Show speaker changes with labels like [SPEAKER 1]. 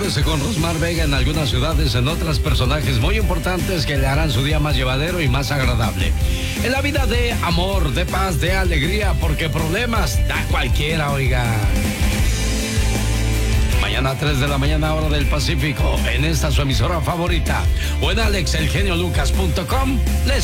[SPEAKER 1] Topes con Rosmar Vega en algunas ciudades, en otras personajes muy importantes que le harán su día más llevadero y más agradable. En la vida de amor, de paz, de alegría, porque problemas da cualquiera, oiga. Mañana a 3 de la mañana, hora del Pacífico, en esta su emisora favorita, o en alexelgeniolucas.com, les